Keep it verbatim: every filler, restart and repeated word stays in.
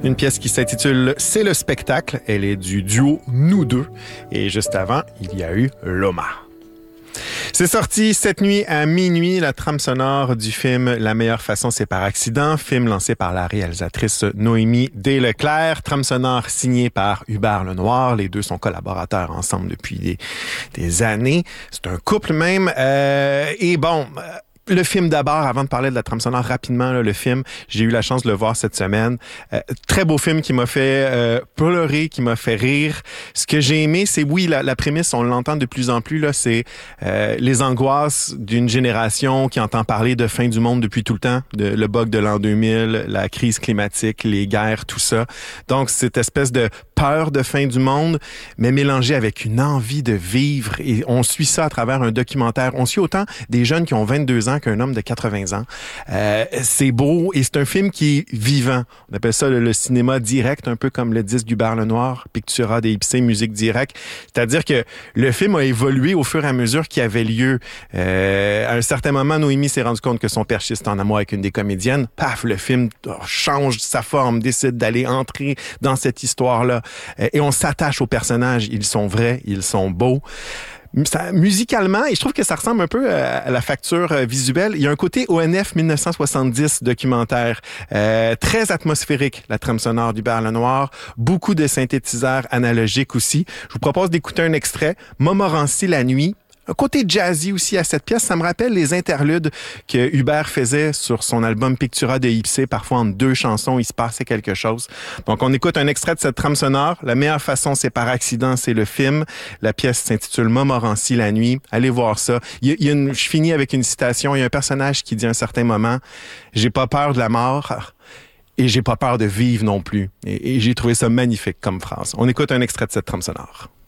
Une pièce qui s'intitule « C'est le spectacle ». Elle est du duo Nous deux. Et juste avant, il y a eu Loma. C'est sorti cette nuit à minuit, la trame sonore du film « La meilleure façon, c'est par accident », film lancé par la réalisatrice Noémie Desleclerc, trame sonore signée par Hubert Lenoir. Les deux sont collaborateurs ensemble depuis des, des années. C'est un couple même. Euh, et bon... Le film d'abord, avant de parler de la trame sonore rapidement, là, le film, j'ai eu la chance de le voir cette semaine. Euh, très beau film qui m'a fait euh, pleurer, qui m'a fait rire. Ce que j'ai aimé, c'est oui, la, la prémisse, on l'entend de plus en plus, là, c'est euh, les angoisses d'une génération qui entend parler de fin du monde depuis tout le temps, de, le bug de l'an deux mille, la crise climatique, les guerres, tout ça. Donc, cette espèce de peur de fin du monde, mais mélangée avec une envie de vivre. Et on suit ça à travers un documentaire. On suit autant des jeunes qui ont vingt-deux ans qu'un homme de quatre-vingts ans. Euh, c'est beau et c'est un film qui est vivant. On appelle ça le, le cinéma direct, un peu comme le disque d'Hubert Lenoir, Pictura des Ipsé, musique directe. C'est-à-dire que le film a évolué au fur et à mesure qu'il avait lieu. Euh, à un certain moment, Noémie s'est rendu compte que son père est en amour avec une des comédiennes. Paf, le film change sa forme, décide d'aller entrer dans cette histoire-là. Euh, et on s'attache aux personnages. Ils sont vrais, ils sont beaux. Ça, musicalement, et je trouve que ça ressemble un peu à la facture visuelle. Il y a un côté O N F dix-neuf cent soixante-dix documentaire, euh, très atmosphérique, la trame sonore d'Hubert Lenoir, beaucoup de synthétiseurs analogiques aussi. Je vous propose d'écouter un extrait, Montmorency la nuit. Un côté jazzy aussi à cette pièce. Ça me rappelle les interludes que Hubert faisait sur son album Pictura de Ipsé. Parfois, entre deux chansons, il se passait quelque chose. Donc, on écoute un extrait de cette trame sonore. La meilleure façon, c'est par accident, c'est le film. La pièce s'intitule Montmorency la nuit. Allez voir ça. Il y a, il y a une, je finis avec une citation. Il y a un personnage qui dit à un certain moment, « J'ai pas peur de la mort et j'ai pas peur de vivre non plus. » Et, et j'ai trouvé ça magnifique comme phrase. On écoute un extrait de cette trame sonore.